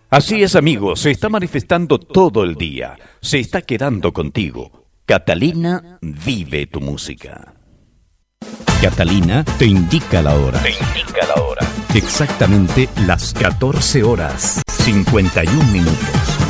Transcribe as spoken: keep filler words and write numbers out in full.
Así es, amigo, se está manifestando todo el día, se está quedando contigo. Catalina vive tu música. Catalina te indica la hora. Te indica la hora. Exactamente las catorce horas, cincuenta y un minutos.